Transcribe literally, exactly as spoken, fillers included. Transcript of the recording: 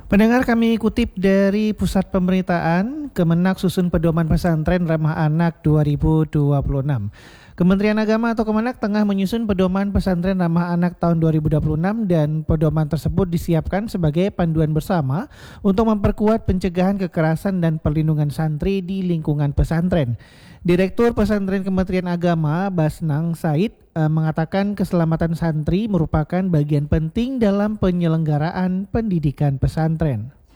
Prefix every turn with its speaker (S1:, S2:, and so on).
S1: Pendengar, kami kutip dari Pusat Pemberitaan, Kemenak susun pedoman pesantren ramah anak dua ribu dua puluh enam. Kementerian Agama atau Kemenak tengah menyusun pedoman pesantren ramah anak tahun dua ribu dua puluh enam dan pedoman tersebut disiapkan sebagai panduan bersama untuk memperkuat pencegahan kekerasan dan perlindungan santri di lingkungan pesantren. Direktur Pesantren Kementerian Agama, Basnang Said, eh, mengatakan keselamatan santri merupakan bagian penting dalam penyelenggaraan pendidikan pesantren.